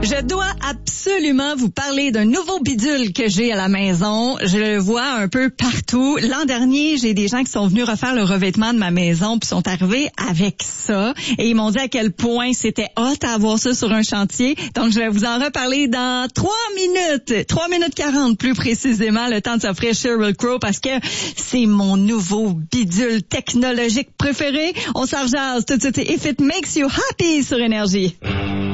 Je dois absolument vous parler d'un nouveau bidule que j'ai à la maison. Je le vois un peu partout. L'an dernier, j'ai des gens qui sont venus refaire le revêtement de ma maison puis sont arrivés avec ça. Et ils m'ont dit à quel point c'était hot à avoir ça sur un chantier. Donc, je vais vous en reparler dans 3 minutes. 3 minutes 40 plus précisément, le temps de s'offrir Sheryl Crow parce que c'est mon nouveau bidule technologique préféré. On s'en rejase tout de suite. If it makes you happy sur Énergie.